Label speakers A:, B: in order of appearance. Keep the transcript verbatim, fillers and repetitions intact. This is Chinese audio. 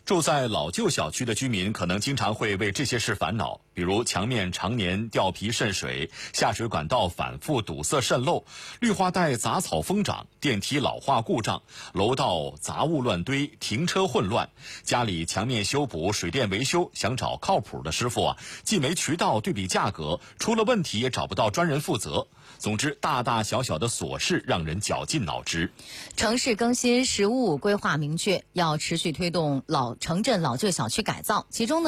A: 住在老旧小区的居民可能经常会为这些事烦恼，比如墙面常年掉皮渗水，下水管道反复堵塞渗漏，绿化带杂草疯长，电梯老化故障，楼道杂物乱堆，停车混乱。家里墙面修补、水电维修，想找靠谱的师傅啊，既没渠道对比价格，出了问题也找不到专人负责。总之，大大小小的琐事让人绞尽脑汁。
B: 城市更新“十五五”规划明确，要持续推动老城镇老旧小区改造，其中呢。